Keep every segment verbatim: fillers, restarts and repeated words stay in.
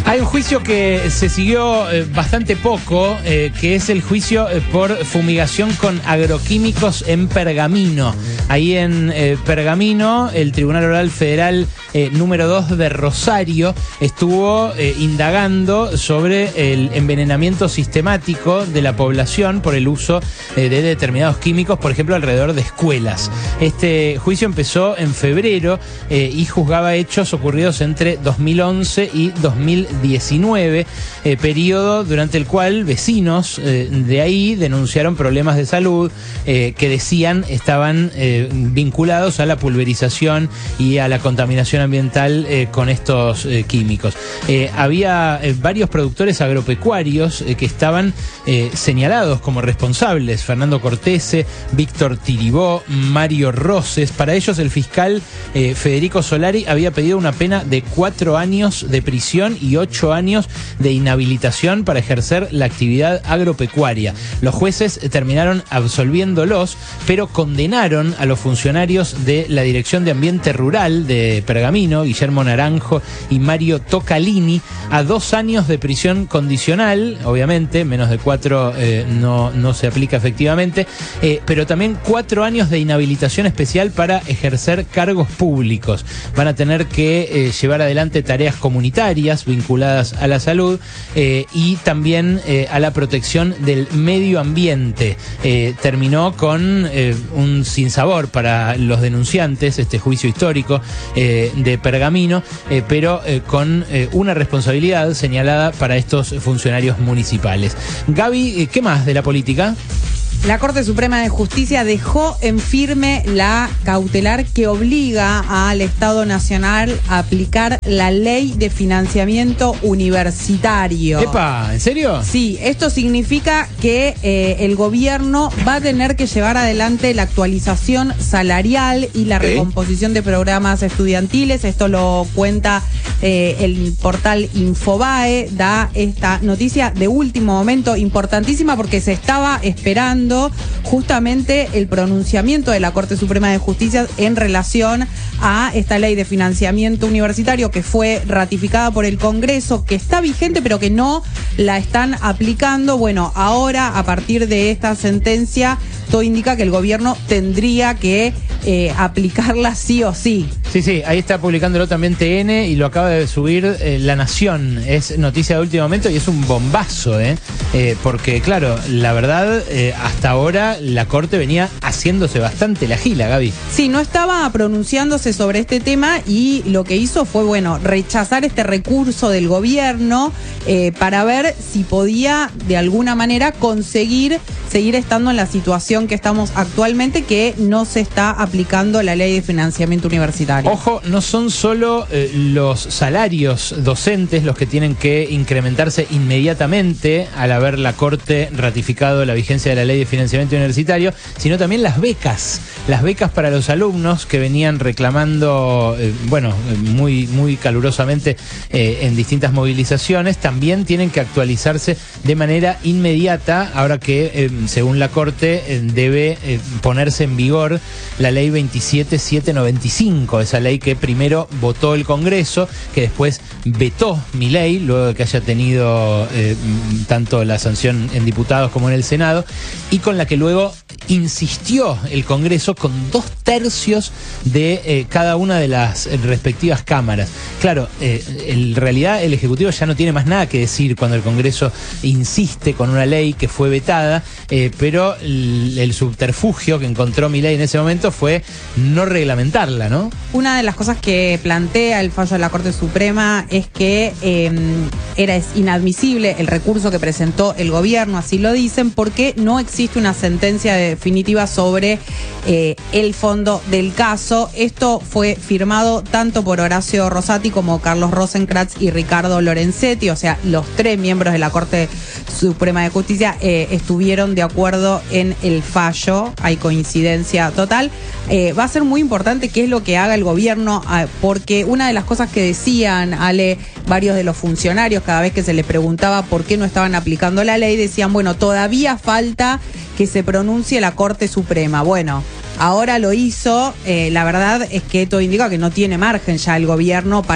Hay un juicio que se siguió eh, bastante poco, eh, que es el juicio eh, por fumigación con agroquímicos en Pergamino. Ahí en eh, Pergamino, el Tribunal Oral Federal eh, número dos de Rosario estuvo eh, indagando sobre el envenenamiento sistemático de la población por el uso eh, de determinados químicos, por ejemplo, alrededor de escuelas. Este juicio empezó en febrero eh, y juzgaba hechos ocurridos entre dos mil once y dos mil diecinueve, eh, periodo durante el cual vecinos eh, de ahí denunciaron problemas de salud eh, que decían estaban eh, vinculados a la pulverización y a la contaminación ambiental eh, con estos eh, químicos. Eh, había eh, varios productores agropecuarios eh, que estaban eh, señalados como responsables: Fernando Cortese, Víctor Tiribó, Mario Roses. Para ellos el fiscal eh, Federico Solari había pedido una pena de cuatro años de prisión y ocho años de inhabilitación para ejercer la actividad agropecuaria. Los jueces terminaron absolviéndolos, pero condenaron a los funcionarios de la Dirección de Ambiente Rural de Pergamino, Guillermo Naranjo y Mario Tocalini, a dos años de prisión condicional. Obviamente, menos de cuatro eh, no, no se aplica efectivamente, eh, pero también cuatro años de inhabilitación especial para ejercer cargos públicos. Van a tener que eh, llevar adelante tareas comunitarias vinculadas a la salud eh, y también eh, a la protección del medio ambiente. Eh, terminó con eh, un sinsabor para los denunciantes, este juicio histórico eh, de Pergamino, eh, pero eh, con eh, una responsabilidad señalada para estos funcionarios municipales. Gaby, eh, ¿qué más de la política? La Corte Suprema de Justicia dejó en firme la cautelar que obliga al Estado Nacional a aplicar la Ley de Financiamiento Universitario. ¡Epa! ¿En serio? Sí, esto significa que eh, el gobierno va a tener que llevar adelante la actualización salarial y la ¿Eh? recomposición de programas estudiantiles. Esto lo cuenta eh, el portal Infobae. Da esta noticia de último momento importantísima porque se estaba esperando justamente el pronunciamiento de la Corte Suprema de Justicia en relación a esta ley de financiamiento universitario que fue ratificada por el Congreso, que está vigente pero que no la están aplicando. Bueno, ahora a partir de esta sentencia todo indica que el gobierno tendría que eh, aplicarla sí o sí. Sí, sí, ahí está publicándolo también T N y lo acaba de subir eh, La Nación. Es noticia de último momento y es un bombazo, ¿eh? eh porque claro, la verdad, eh, hasta ahora la Corte venía haciéndose bastante la gila, Gaby. Sí, no estaba pronunciándose sobre este tema y lo que hizo fue, bueno, rechazar este recurso del gobierno eh, para ver si podía de alguna manera conseguir seguir estando en la situación que estamos actualmente, que no se está aplicando la ley de financiamiento universitario. Ojo, no son solo eh, los salarios docentes los que tienen que incrementarse inmediatamente al haber la Corte ratificado la vigencia de la ley de financiamiento universitario, sino también las becas. Las becas para los alumnos que venían reclamando, eh, bueno, muy, muy calurosamente eh, en distintas movilizaciones, también tienen que actualizarse de manera inmediata, ahora que, eh, según la Corte, eh, debe eh, ponerse en vigor la ley veintisiete mil setecientos noventa y cinco, esa ley que primero votó el Congreso, que después vetó Milei, luego de que haya tenido eh, tanto la sanción en diputados como en el Senado, y con la que luego insistió el Congreso con dos tercios de eh, cada una de las respectivas cámaras. Claro, eh, en realidad el Ejecutivo ya no tiene más nada que decir cuando el Congreso insiste con una ley que fue vetada, eh, pero el, el subterfugio que encontró Milei en ese momento fue no reglamentarla, ¿no? Una de las cosas que plantea el fallo de la Corte Suprema es que eh, era es inadmisible el recurso que presentó el gobierno, así lo dicen, porque no existe una sentencia definitiva sobre eh, el fondo del caso. Esto fue firmado tanto por Horacio Rosati como Carlos Rosenkrantz y Ricardo Lorenzetti, o sea, los tres miembros de la Corte Suprema de Justicia eh, estuvieron de acuerdo en el fallo. Hay coincidencia total. Eh, va a ser muy importante qué es lo que haga el gobierno, eh, porque una de las cosas que decían, Ale, varios de los funcionarios, cada vez que se les preguntaba por qué no estaban aplicando la ley, decían, bueno, todavía falta que se pronuncie la Corte Suprema. Bueno, ahora lo hizo, eh, la verdad es que todo indica que no tiene margen ya el gobierno para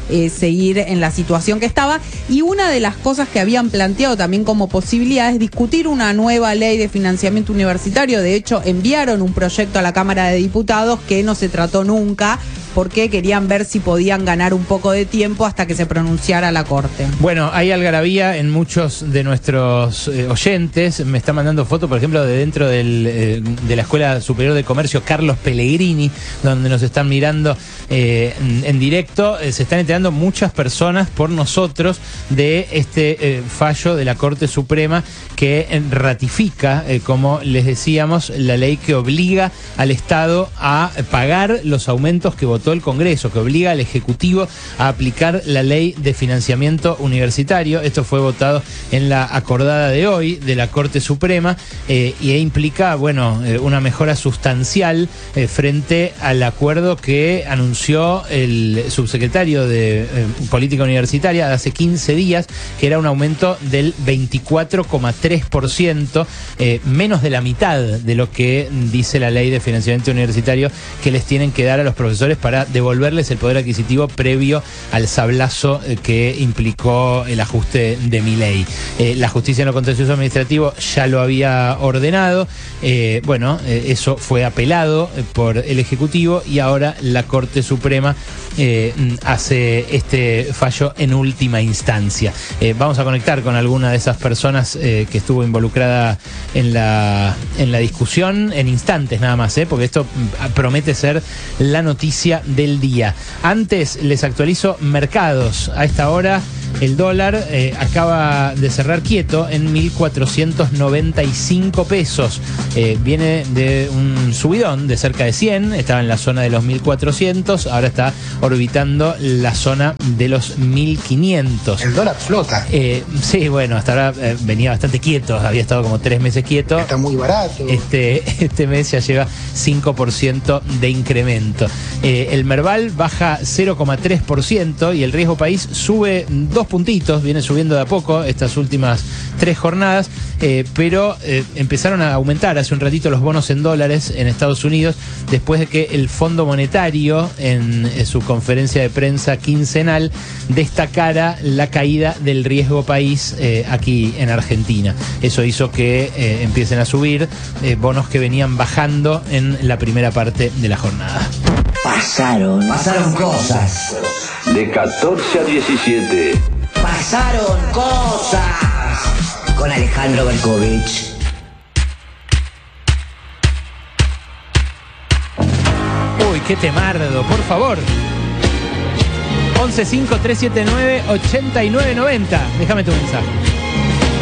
eh, seguir en la situación que estaba. Y una de las cosas que habían planteado también como posibilidad es discutir una nueva ley de financiamiento universitario. De hecho, enviaron un proyecto a la Cámara de Diputados que no se trató nunca, porque querían ver si podían ganar un poco de tiempo hasta que se pronunciara la Corte. Bueno, hay algarabía en muchos de nuestros eh, oyentes. Me está mandando fotos, por ejemplo, de dentro del, eh, de la Escuela Superior de Comercio Carlos Pellegrini, donde nos están mirando eh, en, en directo. Eh, se están enterando muchas personas por nosotros de este eh, fallo de la Corte Suprema que eh, ratifica, eh, como les decíamos, la ley que obliga al Estado a pagar los aumentos que votó el Congreso, que obliga al Ejecutivo a aplicar la ley de financiamiento universitario. Esto fue votado en la acordada de hoy de la Corte Suprema eh, y implica, bueno, eh, una mejora sustancial eh, frente al acuerdo que anunció el subsecretario de eh, Política Universitaria hace quince días, que era un aumento del veinticuatro coma tres por ciento, eh, menos de la mitad de lo que dice la ley de financiamiento universitario que les tienen que dar a los profesores para devolverles el poder adquisitivo previo al sablazo eh, que implicó el ajuste de Milei. Eh, la justicia en lo contencioso administrativo ya lo había ordenado, eh, bueno, eh, eso fue apelado eh, por el Ejecutivo y ahora la Corte Suprema eh, hace este fallo en última instancia. Eh, vamos a conectar con alguna de esas personas eh, que estuvo involucrada en la, en la discusión en instantes nada más, eh, porque esto promete ser la noticia del día. Antes les actualizo mercados. A esta hora el dólar eh, acaba de cerrar quieto en mil cuatrocientos noventa y cinco pesos. Eh, viene de un subidón de cerca de cien, estaba en la zona de los mil cuatrocientos, ahora está orbitando la zona de los mil quinientos. El dólar flota. Eh, sí, bueno, hasta ahora eh, venía bastante quieto, había estado como tres meses quieto. Está muy barato. Este, este mes ya lleva cinco por ciento de incremento. Eh, el Merval baja cero coma tres por ciento y el riesgo país sube dos puntitos, viene subiendo de a poco estas últimas tres jornadas, eh, pero eh, empezaron a aumentar hace un ratito los bonos en dólares en Estados Unidos después de que el Fondo Monetario en, en su conferencia de prensa quincenal destacara la caída del riesgo país eh, aquí en Argentina. Eso hizo que eh, empiecen a subir eh, bonos que venían bajando en la primera parte de la jornada. Pasaron, pasaron cosas. De catorce a diecisiete. Pasaron cosas. Con Alejandro Berkovich. Uy, qué temardo, por favor. once cinco tres siete nueve ocho nueve nueve cero. Déjame tu mensaje.